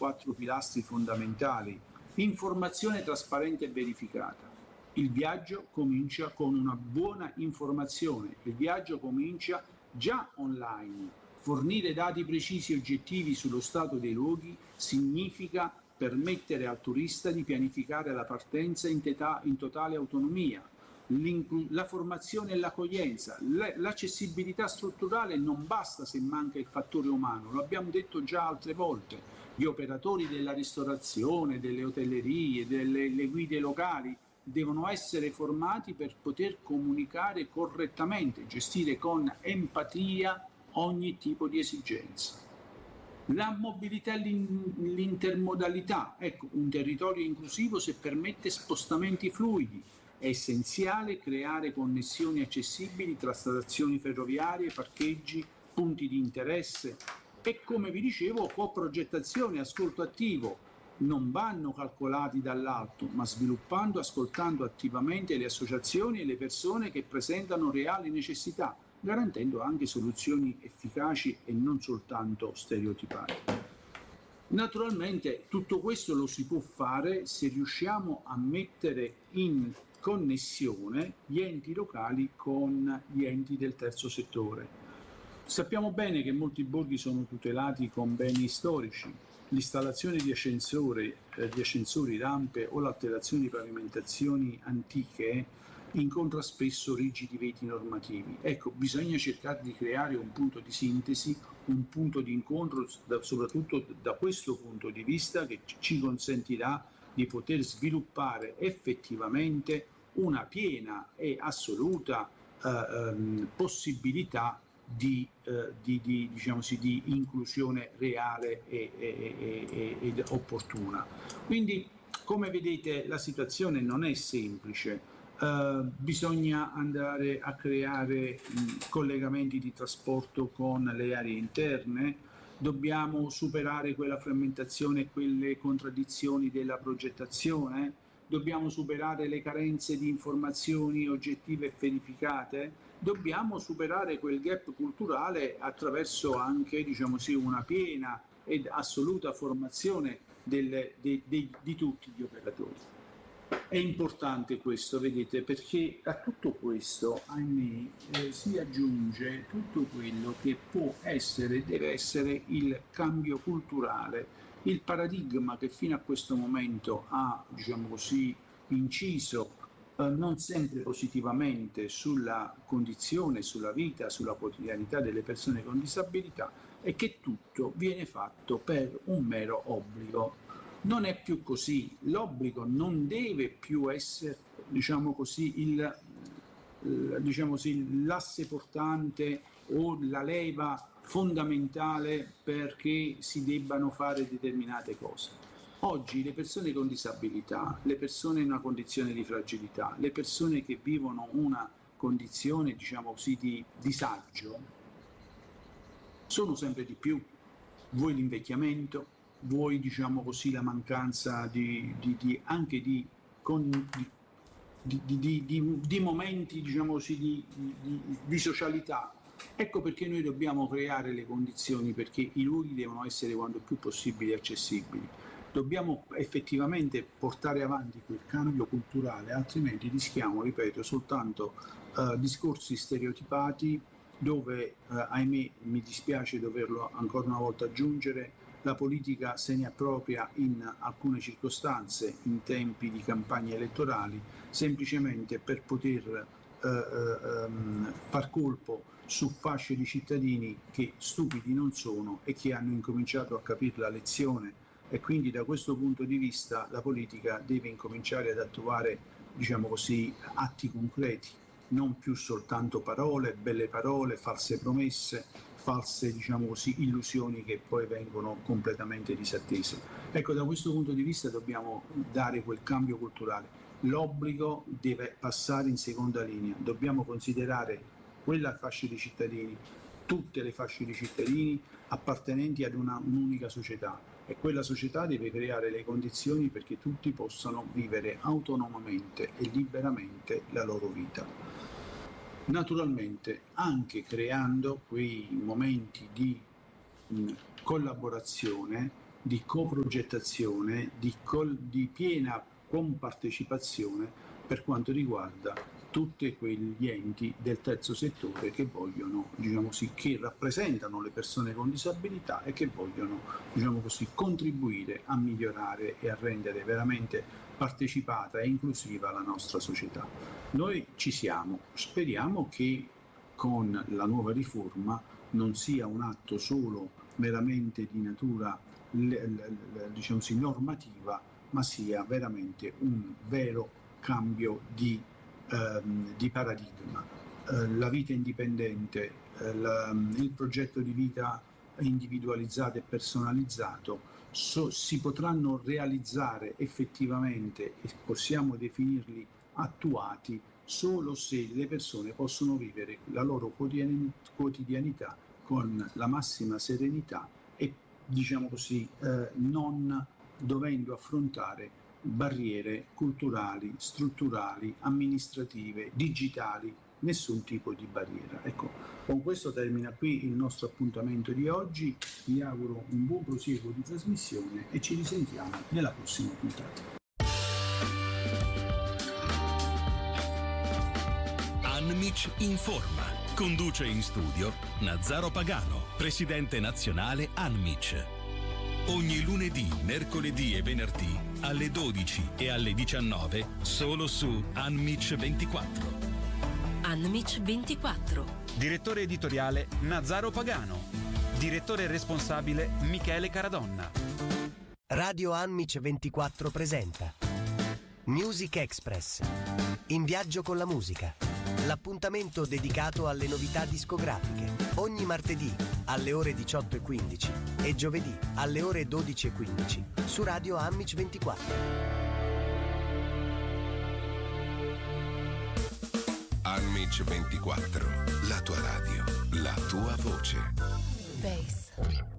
4 pilastri fondamentali. Informazione trasparente e verificata. Il viaggio comincia con una buona informazione, il viaggio comincia già online. Fornire dati precisi e oggettivi sullo stato dei luoghi significa permettere al turista di pianificare la partenza in totale autonomia. La formazione e l'accoglienza, l'accessibilità strutturale non basta se manca il fattore umano, lo abbiamo detto già altre volte. Gli operatori della ristorazione, delle hotellerie, delle guide locali devono essere formati per poter comunicare correttamente, gestire con empatia ogni tipo di esigenza. La mobilità e l'intermodalità, ecco, un territorio inclusivo se permette spostamenti fluidi. È essenziale creare connessioni accessibili tra stazioni ferroviarie, parcheggi, punti di interesse e, come vi dicevo, co-progettazione e ascolto attivo non vanno calcolati dall'alto, ma sviluppando e ascoltando attivamente le associazioni e le persone che presentano reali necessità, garantendo anche soluzioni efficaci e non soltanto stereotipate. Naturalmente tutto questo lo si può fare se riusciamo a mettere in connessione gli enti locali con gli enti del terzo settore. Sappiamo bene che molti borghi sono tutelati con beni storici. L'installazione di ascensori, rampe o l'alterazione di pavimentazioni antiche incontra spesso rigidi veti normativi. Ecco, bisogna cercare di creare un punto di sintesi, un punto di incontro, soprattutto da questo punto di vista, che ci consentirà di poter sviluppare effettivamente una piena e assoluta possibilità di inclusione reale ed opportuna. Quindi, come vedete, la situazione non è semplice. Bisogna andare a creare collegamenti di trasporto con le aree interne, dobbiamo superare quella frammentazione e quelle contraddizioni della progettazione, dobbiamo superare le carenze di informazioni oggettive e verificate, dobbiamo superare quel gap culturale attraverso anche, una piena ed assoluta formazione di tutti gli operatori. È importante questo, vedete, perché a tutto questo, ahimè, si aggiunge tutto quello che può essere, deve essere il cambio culturale, il paradigma che fino a questo momento ha, inciso non sempre positivamente sulla condizione, sulla vita, sulla quotidianità delle persone con disabilità, e che tutto viene fatto per un mero obbligo. Non è più così, l'obbligo non deve più essere, l'asse portante o la leva fondamentale perché si debbano fare determinate cose. Oggi le persone con disabilità, le persone in una condizione di fragilità, le persone che vivono una condizione, di disagio, sono sempre di più. Vuoi l'invecchiamento, vuoi la mancanza anche di momenti di socialità. Ecco perché noi dobbiamo creare le condizioni perché i luoghi devono essere quanto più possibile accessibili. Dobbiamo effettivamente portare avanti quel cambio culturale, altrimenti rischiamo, ripeto, soltanto discorsi stereotipati dove, ahimè, mi dispiace doverlo ancora una volta aggiungere, la politica se ne appropria in alcune circostanze, in tempi di campagne elettorali, semplicemente per poter far colpo su fasce di cittadini che stupidi non sono e che hanno incominciato a capire la lezione, e quindi da questo punto di vista la politica deve incominciare ad attuare, atti concreti, non più soltanto belle parole, false promesse, false illusioni che poi vengono completamente disattese. Ecco, da questo punto di vista dobbiamo dare quel cambio culturale. L'obbligo deve passare in seconda linea, dobbiamo considerare quella fascia di cittadini, tutte le fasce di cittadini appartenenti ad un'unica società, e quella società deve creare le condizioni perché tutti possano vivere autonomamente e liberamente la loro vita. Naturalmente anche creando quei momenti di collaborazione di coprogettazione, di piena compartecipazione per quanto riguarda tutti quegli enti del terzo settore che vogliono, diciamo così, che rappresentano le persone con disabilità e che vogliono, diciamo così, contribuire a migliorare e a rendere veramente partecipata e inclusiva la nostra società. Noi ci siamo, speriamo che con la nuova riforma non sia un atto solo meramente di natura, diciamo così, normativa, ma sia veramente un vero cambio di paradigma. La vita indipendente, il progetto di vita individualizzato e personalizzato si potranno realizzare effettivamente e possiamo definirli attuati solo se le persone possono vivere la loro quotidianità con la massima serenità e, diciamo così, non dovendo affrontare barriere culturali, strutturali, amministrative, digitali, nessun tipo di barriera. Ecco, con questo termina qui il nostro appuntamento di oggi. Vi auguro un buon prosieguo di trasmissione e ci risentiamo nella prossima puntata. Anmic informa. Conduce in studio Nazzaro Pagano, presidente nazionale Anmic. Ogni lunedì, mercoledì e venerdì alle 12 e alle 19 solo su Anmic 24. Anmic 24. Direttore editoriale Nazzaro Pagano. Direttore responsabile Michele Caradonna. Radio Anmic 24 presenta Music Express. In viaggio con la musica. L'appuntamento dedicato alle novità discografiche. Ogni martedì alle ore 18:15 e giovedì alle ore 12:15 su Radio Anmic 24. Anmic 24, la tua radio, la tua voce. Bass.